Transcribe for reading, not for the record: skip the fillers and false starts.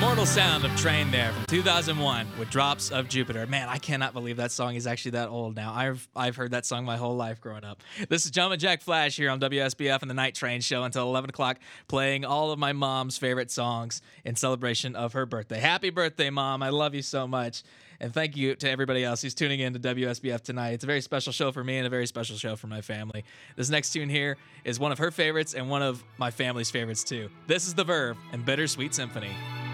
immortal sound of Train there from 2001 with Drops of Jupiter. Man, I cannot believe that song is actually that old now. I've heard that song my whole life growing up. This is Jumpin' Jack Flash here on WSBF and the Night Train Show until 11 o'clock, playing all of my mom's favorite songs in celebration of her birthday. Happy birthday, Mom. I love you so much. And thank you to everybody else who's tuning in to WSBF tonight. It's a very special show for me and a very special show for my family. This next tune here is one of her favorites and one of my family's favorites too. This is The Verve and Bittersweet Symphony.